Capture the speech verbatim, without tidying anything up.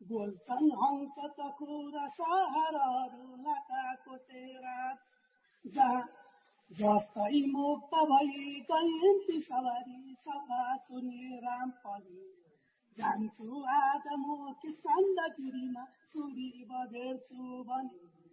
बोल्छन् हंस तखुरा सहरहरू लाटाको तेरा जहाँ जस्तै मुक्त भई गइन्ती सवारी सभा सुने राम पनि जान्छु आज म किसान गिरीमा सुरी बगेर्छु भने